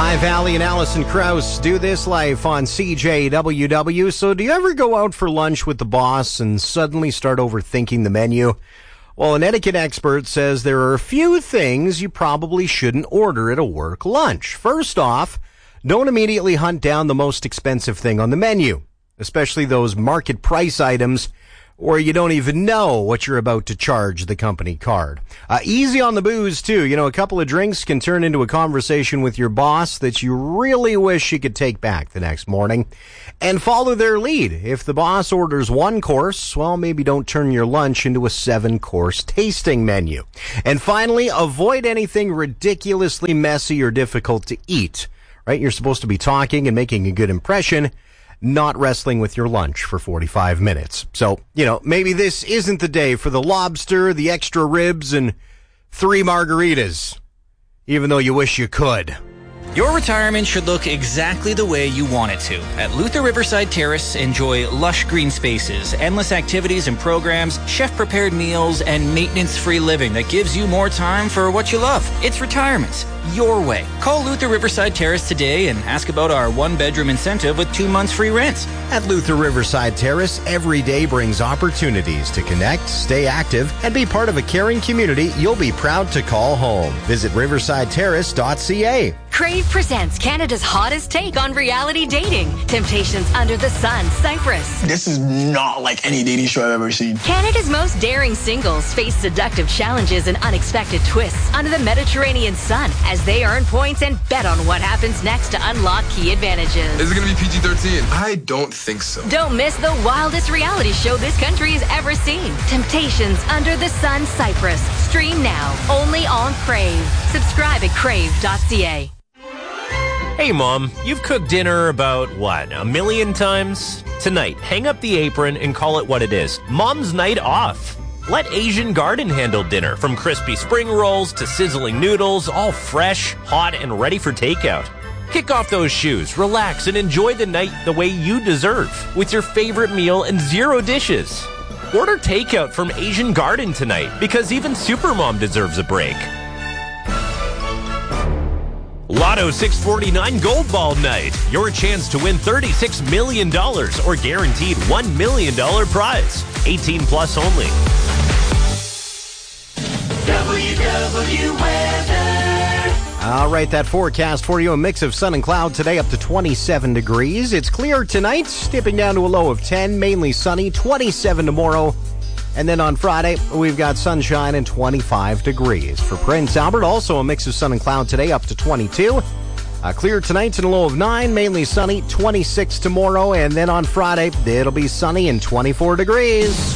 Hi, Valley and Allison Krauss do this live on CJWW. So do you ever go out for lunch with the boss and suddenly start overthinking the menu? Well, an etiquette expert says there are a few things you probably shouldn't order at a work lunch. First off, don't immediately hunt down the most expensive thing on the menu, especially those market price items or you don't even know what you're about to charge the company card. Easy on the booze, too. You know, a couple of drinks can turn into a conversation with your boss that you really wish you could take back the next morning. And follow their lead. If the boss orders one course, well, maybe don't turn your lunch into a 7-course tasting menu. And finally, avoid anything ridiculously messy or difficult to eat. Right? You're supposed to be talking and making a good impression, not wrestling with your lunch for 45 minutes. So, you know, maybe this isn't the day for the lobster, the extra ribs, and 3 margaritas, even though you wish you could. Your retirement should look exactly the way you want it to. At Luther Riverside Terrace, enjoy lush green spaces, endless activities and programs, chef-prepared meals, and maintenance-free living that gives you more time for what you love. It's retirement your way. Call Luther Riverside Terrace today and ask about our 1-bedroom incentive with 2 months free rent. At Luther Riverside Terrace, every day brings opportunities to connect, stay active, and be part of a caring community you'll be proud to call home. Visit riversideterrace.ca. Crave presents Canada's hottest take on reality dating. Temptations Under the Sun, Cyprus. This is not like any dating show I've ever seen. Canada's most daring singles face seductive challenges and unexpected twists under the Mediterranean sun as they earn points and bet on what happens next to unlock key advantages. Is it going to be PG-13? I don't think so. Don't miss the wildest reality show this country has ever seen. Temptations Under the Sun, Cyprus. Stream now, only on Crave. Subscribe at crave.ca. Hey, Mom, you've cooked dinner about, 1 million times? Tonight, hang up the apron and call it what it is. Mom's night off. Let Asian Garden handle dinner, from crispy spring rolls to sizzling noodles, all fresh, hot, and ready for takeout. Kick off those shoes, relax, and enjoy the night the way you deserve, with your favorite meal and 0 dishes. Order takeout from Asian Garden tonight, because even Supermom deserves a break. Lotto 649 Gold Ball Night. Your chance to win $36 million or guaranteed $1 million prize. 18 plus only. WW Weather. All right, that forecast for you, a mix of sun and cloud today, up to 27 degrees. It's clear tonight, dipping down to a low of 10, mainly sunny, 27 tomorrow. And then on Friday, we've got sunshine and 25 degrees. For Prince Albert, also a mix of sun and cloud today, up to 22. Clear tonight and a low of 9, mainly sunny, 26 tomorrow. And then on Friday, it'll be sunny and 24 degrees.